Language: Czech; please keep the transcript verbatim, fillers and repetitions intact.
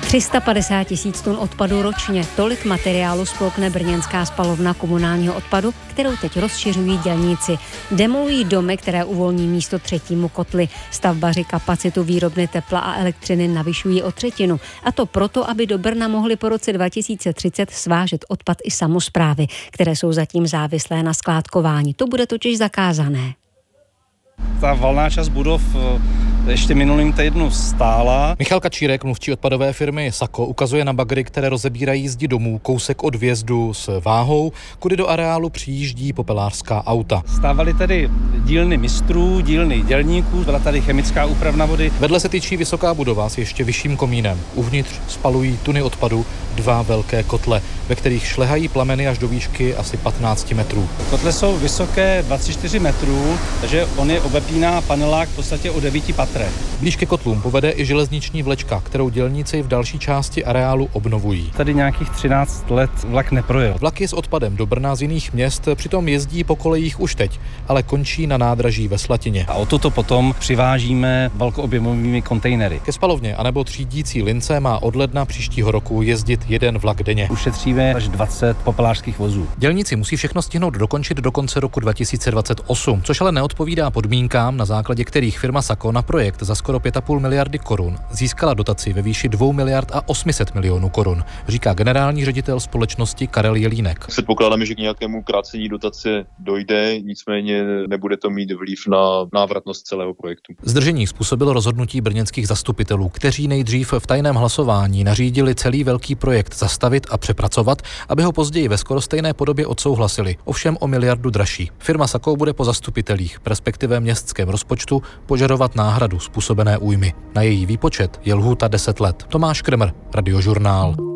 tři sta padesát tisíc tun odpadu ročně. Tolik materiálu spolkne brněnská spalovna komunálního odpadu, kterou teď rozšiřují dělníci. Demolují domy, které uvolní místo třetímu kotli. Stavbaři kapacitu výrobny tepla a elektřiny navyšují o třetinu. A to proto, aby do Brna mohli po roce dva tisíce třicet svážet odpad i samosprávy, které jsou zatím závislé na skládkování. To bude totiž zakázané. Ta valná část budov ještě minulým týdnu stála. Michal Kačírek, mluvčí odpadové firmy Sako, ukazuje na bagry, které rozebírají zdi domů kousek od vjezdu s váhou, kudy do areálu přijíždí popelářská auta. Stávaly tady dílny mistrů, dílny dělníků, byla tady chemická úpravna vody. Vedle se tyčí vysoká budova s ještě vyšším komínem. Uvnitř spalují tuny odpadu dva velké kotle, ve kterých šlehají plameny až do výšky asi patnáct metrů. Kotle jsou vysoké dvacet čtyři metrů, takže on je obepíná panelák v podstatě o devíti patrech. Blíž ke kotlům povede i železniční vlečka, kterou dělníci v další části areálu obnovují. Tady nějakých třináct let vlak neprojel. Vlaky s odpadem do Brna z jiných měst přitom jezdí po kolejích už teď, ale končí na nádraží ve Slatině. A o toto potom přivážíme velkoobjemovými kontejnery. Ke spalovně anebo třídící lince má od ledna příštího roku jezdit jeden vlak denně. Ušetříme až dvacet popelářských vozů. Dělníci musí všechno stihnout dokončit do konce roku dva tisíce dvacet osm, což ale neodpovídá podmínkám, na základě kterých firma Sako na projekt za skoro pět a půl miliardy korun získala dotaci ve výši dvou miliard a osm set milionů korun, říká generální ředitel společnosti Karel Jelínek. Předpokládáme, že k nějakému krácení dotace dojde, nicméně nebude to mít vliv na návratnost celého projektu. Zdržení způsobilo rozhodnutí brněnských zastupitelů, kteří nejdřív v tajném hlasování nařídili celý velký projekt zastavit a přepracovat, aby ho později ve skoro stejné podobě odsouhlasili, ovšem o miliardu dražší. Firma Sako bude po zastupitelích, respektive městském rozpočtu, požadovat náhradu způsobené újmy. Na její výpočet je lhůta deset let. Tomáš Kremr, Radiožurnál.